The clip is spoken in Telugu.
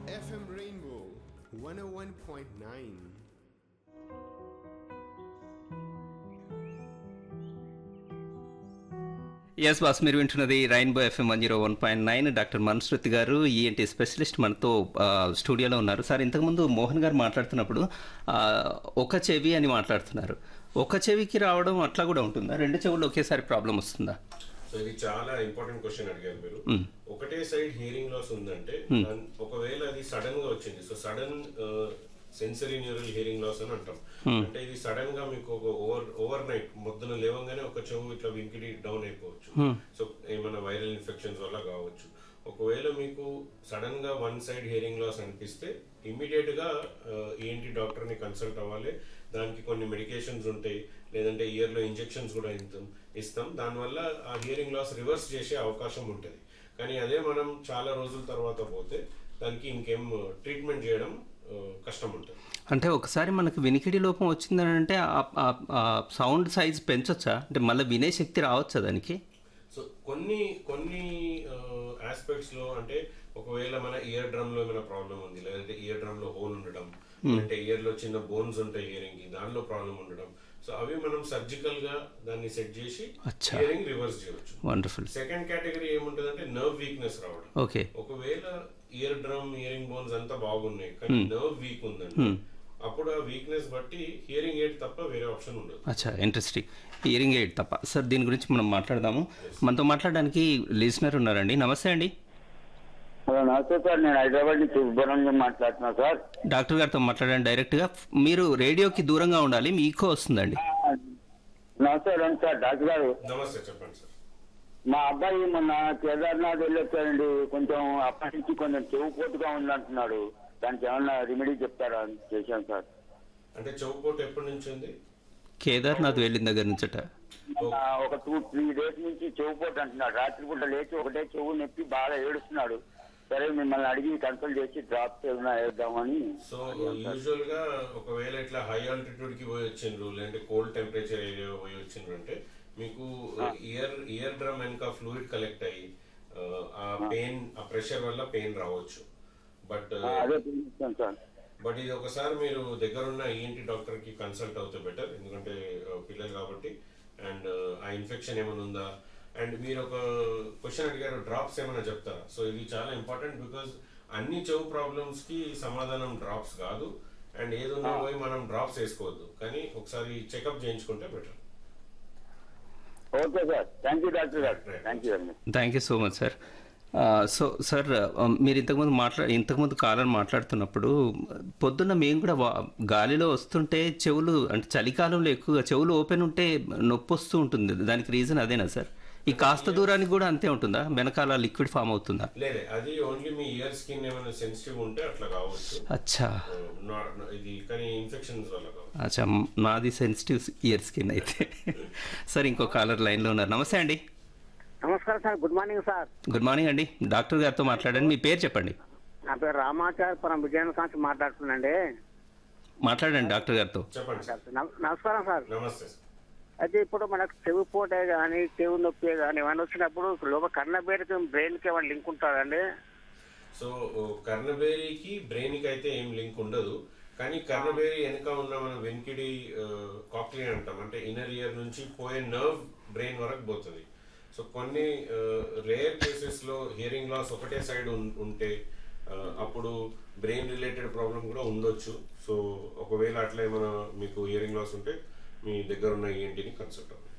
FM Rainbow 101.9. ఎస్ బాస్, మీరు వింటున్నది రైన్బో ఎఫ్ఎం 101.9. డాక్టర్ మన్శృతి గారు ఈఎన్టీ స్పెషలిస్ట్ మనతో స్టూడియోలో ఉన్నారు. సార్, ఇంతకుముందు మోహన్ గారు మాట్లాడుతున్నప్పుడు ఒక చెవి అని మాట్లాడుతున్నారు. ఒక చెవికి రావడం అట్లా కూడా ఉంటుందా? రెండు చెవులు ఒకేసారి ప్రాబ్లం వస్తుందా? సో ఇది చాలా ఇంపార్టెంట్ క్వశ్చన్ అడిగారు మీరు. ఒకటే సైడ్ హియరింగ్ లాస్ ఉందంటే ఒకవేళ అది సడన్ గా వచ్చింది, so sudden sensory neural hearing loss అని అంటాం. అంటే ఇది సడన్ గా మీకు ఒక ఓవర్ నైట్ మొద్దున లేవగానే ఒక చెవు ఇట్లా వినికిడి డౌన్ అయిపోవచ్చు. సో ఏమైనా వైరల్ ఇన్ఫెక్షన్స్ వల్ల కావచ్చు. ఒకవేళ మీకు సడన్ గా వన్ సైడ్ హియరింగ్ లాస్ అనిపిస్తే ఇమ్మీడియట్ గా ఈఎన్టీ డాక్టర్ ని కన్సల్ట్ అవ్వాలి. దానికి కొన్ని మెడికేషన్స్ ఉంటాయి, లేదంటే ఇయర్ లో ఇంజెక్షన్స్ కూడా ఇస్తాం. దానివల్ల ఆ హియరింగ్ లాస్ రివర్స్ చేసే అవకాశం ఉంటుంది. కానీ అదే మనం చాలా రోజుల తర్వాత పోతే దానికి ఇంకేం ట్రీట్మెంట్ చేయడం కష్టం ఉంటుంది. అంటే ఒకసారి మనకు వినికిడి లోపం వచ్చిందని అంటే సౌండ్ సైజ్ పెంచొచ్చా? అంటే మళ్ళీ వినే శక్తి రావచ్చా దానికి? సో కొన్ని ఆస్పెక్ట్స్ లో, అంటే ఒకవేళ మన ఇయర్ డ్రమ్ లో ఏమైనా ప్రాబ్లం ఉంది, లేదంటే ఇయర్ డ్రమ్ లో హోల్ ఉండడం, అంటే ఇయర్ లో చిన్న బోన్స్ ఉంటాయి హియరింగ్ కి, దానిలో ప్రాబ్లం ఉండడం, సో అవి మనం సర్జికల్ గా దాన్ని సెట్ చేసి హియరింగ్ రివర్స్ చేయవచ్చు. వండర్ఫుల్. సెకండ్ కేటగిరీ ఏముంటుంది అంటే నర్వ్ వీక్నెస్ రావడం. ఓకే. ఒకవేళ ఇయర్ డ్రమ్ ఇయరింగ్ బోన్స్ అంతా బాగున్నాయి కానీ నర్వ్ వీక్ ఉందండి, అప్పుడు ఆ వీక్నెస్ బట్టి హియరింగ్ ఎయిడ్ తప్ప వేరే ఆప్షన్ ఉండదు. అచ్చా, ఇంట్రెస్టింగ్. హియరింగ్ ఎయిడ్ తప్ప. సార్, దీని గురించి మనం మాట్లాడదాము. మనతో మాట్లాడడానికి లిజనర్ ఉన్నారండి. నమస్తే అండి. హలో, నమస్తే సార్. నేను హైదరాబాద్ నుంచి సుబ్రహ్మణ్యం మాట్లాడుతున్నా సార్. డాక్టర్ గారితో మాట్లాడండి డైరెక్ట్ గా. మీరు రేడియోకి దూరంగా ఉండాలి, మీ ఈకో వస్తుందండి. నమస్కారం సార్. డాక్టర్ గారు నమస్తే, చెప్పండి సార్. మా అబ్బాయి మొన్న కేదార్నాథ్ వెళ్ళొచ్చారండి. కొంచెం అప్పటి నుంచి కొంచెం చెవుపోటుగా ఉందంటున్నాడు. దానికి ఏమన్నా రెమెడీ చెప్తారా అని చేశాను సార్. అంటే చెవుపోటు ఎప్పటి నుంచి ఉంది? కేదార్నాథ్ వెళ్ళిన దగ్గర నుంచట. ఒక 2-3 డేస్ నుంచి చెవుపోటు అంటున్నాడు. రాత్రిపూట లేచి ఒకటే చెవు నొప్పి బాగా ఏడుస్తున్నాడు. సరే, మిమ్మల్ని అడిగి కన్సల్ట్ చేసి డ్రాప్స్ ఏమైనా వేద్దామని. సో యూజువల్ గా ఒకవేళ ఇట్లా హై ఆల్టిట్యూడ్ కి పోయి వచ్చిండ్రు, లేదంటే కోల్డ్ టెంపరేచర్ ఏరియా పోయి వచ్చిండ్రు అంటే మీకు ఇయర్ డ్రమ్ వెనక ఫ్లూయిడ్ కలెక్ట్ అయ్యి ఆ పెయిన్, ఆ ప్రెషర్ వల్ల పెయిన్ రావచ్చు. బట్ ఇది ఒకసారి మీరు దగ్గరున్న ఈఎన్టీ డాక్టర్ కి కన్సల్ట్ అవుతే బెటర్. ఎందుకంటే పిల్లలు కాబట్టి, అండ్ ఆ ఇన్ఫెక్షన్ ఏమైనా ఉందా, అండ్ మీరు ఒక క్వశ్చన్ అడిగారు, డ్రాప్స్ ఏమైనా చెప్తారా? సో ఇది చాలా ఇంపార్టెంట్. బికాస్ అన్ని చెవు ప్రాబ్లమ్స్ కి సమాధానం డ్రాప్స్ కాదు, అండ్ ఏదున్నా పోయి మనం డ్రాప్స్ వేసుకోవద్దు. కానీ ఒకసారి చెకప్ చేయించుకుంటే better. Okay sir, thank you doctor గారు. Thank you very much. Thank you so much sir. So sir, మీరు ఇంతకుముందు కాలం మాట్లాడుతున్నప్పుడు పొద్దున్న మేము కూడా గాలిలో వస్తుంటే చెవులు, అంటే చలికాలంలో ఎక్కువగా చెవులు ఓపెన్ ఉంటే నొప్పి వస్తూ ఉంటుంది. దానికి రీజన్ అదేనా సార్? ఈ కాస్త దూరానికి కూడా అంతే ఉంటుందా? వెనకాల లిక్విడ్ ఫామ్ అవుతుందా? లేదు, అది ఓన్లీ మీ ఇయర్ స్కిన్ ఏమైనా సెన్సిటివ్ ఉంటే అట్లా కావచ్చు. అచ్చా, ఇది కానీ ఇన్ఫెక్షన్స్ వల్ల కావచ్చు. అచ్చా, నాది సెన్సిటివ్ ఇయర్ స్కిన్ అయితే. సార్, ఇంకో కాలర్ లైన్ లో ఉన్నారు. నమస్తే అండి. నమస్కారం sir. Good morning sir. Good morning అండి. డాక్టర్ గారితో మాట్లాడండి. మీ పేరు చెప్పండి. నా పేరు రామాచార్యపురం విజయనగరం కాంచి మాట్లాడుతున్నాండి. మాట్లాడండి డాక్టర్ గారితో. చెప్పండి. నమస్కారం సార్. నమస్తే. అయితే ఇప్పుడు మనకు చెవి పోటే కానీ చెవి నొప్పి కానీ ఏమైనా వచ్చినప్పుడు లోపల కర్ణబేరికి బ్రెయిన్ కి ఏమైనా లింక్ ఉంటుందండి? సో కర్ణబేరికి బ్రెయిన్ కి అయితే ఏం లింక్ ఉండదు. కానీ కర్ణబేరి వెనక ఉన్న మన వెనికిడి కాక్లియా అంటాం, అంటే ఇన్నర్ ఇయర్ నుంచి పోయే నర్వ్ బ్రెయిన్ వరకు పోతుంది. సో కొన్ని రేర్ కేసెస్ లో హియరింగ్ లాస్ ఒకటే సైడ్ ఉంటే అప్పుడు బ్రెయిన్ రిలేటెడ్ ప్రాబ్లం కూడా ఉండొచ్చు. సో ఒకవేళ అట్లా ఏమైనా మీకు హియరింగ్ లాస్ ఉంటే మీ దగ్గర ఉన్న ఈఎన్టీని కన్సల్ట్ అవ్వండి.